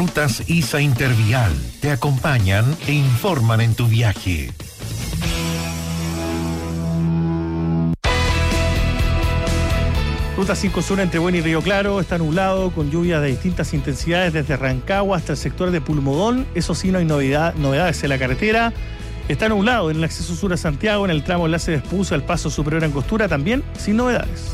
Rutas ISA Intervial te acompañan e informan en tu viaje. Ruta 5 Sur entre Bueni y Río Claro está nublado con lluvias de distintas intensidades desde Rancagua hasta el sector de Pulmodón. Eso sí, no hay novedades en la carretera. Está nublado en el acceso sur a Santiago, en el tramo enlace de Espucio al Paso Superior Angostura, también sin novedades.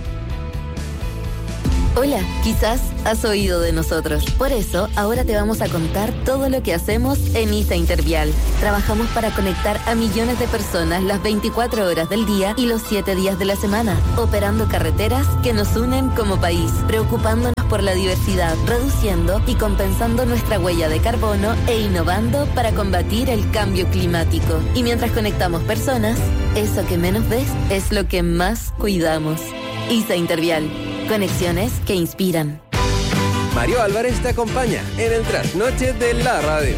Hola, quizás has oído de nosotros. Por eso, ahora te vamos a contar todo lo que hacemos en ISA Intervial. Trabajamos para conectar a millones de personas las 24 horas del día y los 7 días de la semana, operando carreteras que nos unen como país, preocupándonos por la diversidad, reduciendo y compensando nuestra huella de carbono e innovando para combatir el cambio climático. Y mientras conectamos personas, eso que menos ves es lo que más cuidamos. ISA Intervial. Conexiones que inspiran. Mario Álvarez te acompaña en el trasnoche de la radio.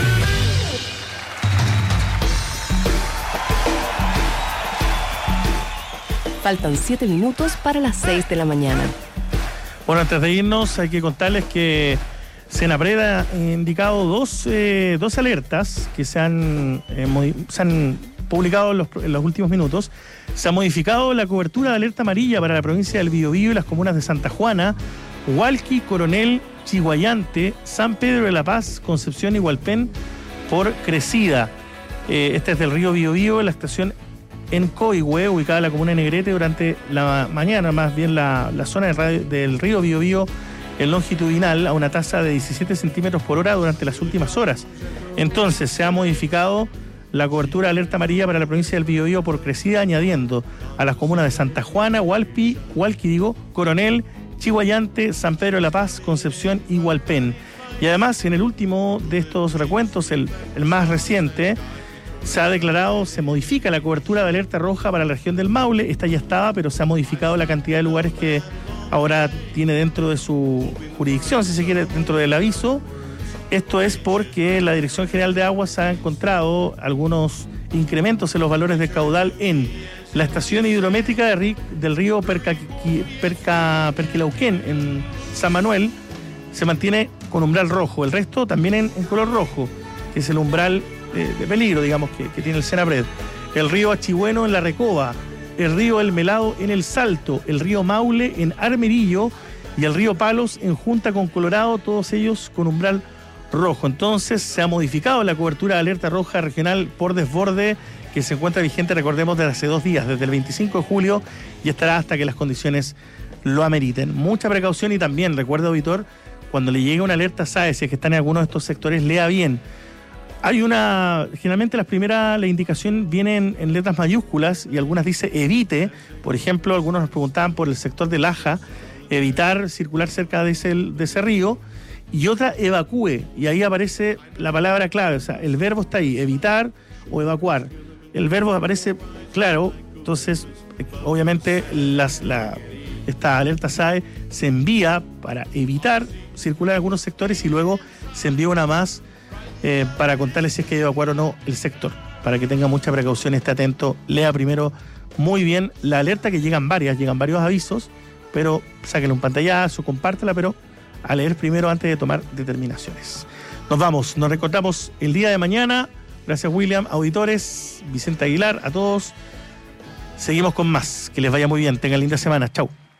Faltan 7 minutos para las 6 de la mañana. Bueno, antes de irnos hay que contarles que Senapred ha indicado dos alertas que se han publicado en los últimos minutos. Se ha modificado la cobertura de alerta amarilla para la provincia del Biobío y las comunas de Santa Juana, Hualqui, Coronel, Chiguayante, San Pedro de la Paz, Concepción y Hualpén por crecida. Este es del río Biobío, la estación en Coihue, ubicada en la comuna de Negrete, durante la mañana, más bien la zona del río Biobío en longitudinal a una tasa de 17 centímetros por hora durante las últimas horas. Entonces se ha modificado la cobertura de alerta amarilla para la provincia del Biobío por crecida, añadiendo a las comunas de Santa Juana, Hualqui, Coronel, Chiguayante, San Pedro de la Paz, Concepción y Hualpén. Y además, en el último de estos recuentos, el más reciente, se modifica la cobertura de alerta roja para la región del Maule. Esta ya estaba, pero se ha modificado la cantidad de lugares que ahora tiene dentro de su jurisdicción, si se quiere, dentro del aviso. Esto es porque la Dirección General de Aguas ha encontrado algunos incrementos en los valores de caudal en la estación hidrométrica del río Perquilauquén en San Manuel. Se mantiene con umbral rojo, el resto también en color rojo, que es el umbral de peligro, digamos, que tiene el Senapred. El río Achigüeno en La Recoba, el río El Melado en El Salto, el río Maule en Armerillo y el río Palos en Junta con Colorado, todos ellos con umbral rojo. Entonces se ha modificado la cobertura de alerta roja regional por desborde, que se encuentra vigente, recordemos, desde hace 2 días, desde el 25 de julio, y estará hasta que las condiciones lo ameriten. Mucha precaución y también, recuerda, auditor, cuando le llegue una alerta SAE, si es que está en alguno de estos sectores, lea bien. Generalmente la indicación viene en letras mayúsculas y algunas dice evite. Por ejemplo, algunos nos preguntaban por el sector de Laja, evitar circular cerca de ese río, y otra evacúe, y ahí aparece la palabra clave, o sea, el verbo está ahí, evitar o evacuar. El verbo aparece claro, entonces obviamente esta alerta SAE se envía para evitar circular en algunos sectores y luego se envía una más para contarles si es que hay que evacuar o no el sector, para que tenga mucha precaución, esté atento, lea primero muy bien la alerta, que llegan varios avisos, pero sáquenle un pantallazo, compártela, pero a leer primero antes de tomar determinaciones. Nos vamos, nos reencontramos el día de mañana. Gracias, William, auditores, Vicente Aguilar, a todos. Seguimos con más. Que les vaya muy bien, tengan linda semana. Chau.